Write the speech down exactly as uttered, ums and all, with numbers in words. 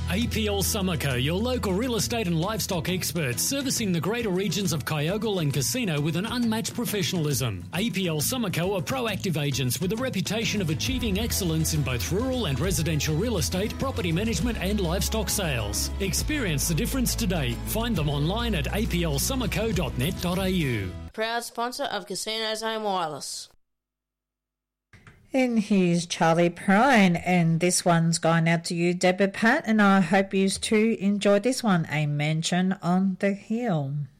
A P L Summerco, your local real estate and livestock experts, servicing the greater regions of Kyogle and Casino with an unmatched professionalism. A P L Summerco are proactive agents with a reputation of achieving excellence in both rural and residential real estate, property management and livestock sales. Experience the difference today. Find them online at a p l summerco dot net dot a u. Proud sponsor of Casinos Home Wireless. And here's Charlie Prine, and this one's going out to you, Deborah Pat, and I hope you too enjoyed this one, A Mansion on the Hill.